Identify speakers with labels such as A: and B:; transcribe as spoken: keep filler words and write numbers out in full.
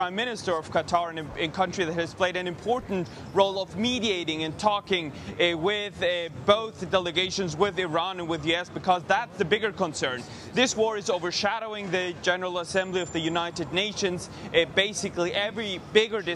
A: Prime Minister of Qatar, in a, in a country that has played an important role of mediating and talking uh, with uh, both delegations, with Iran and with the U S, because that's the bigger concern. This war is overshadowing the General Assembly of the United Nations. Uh, basically, every bigger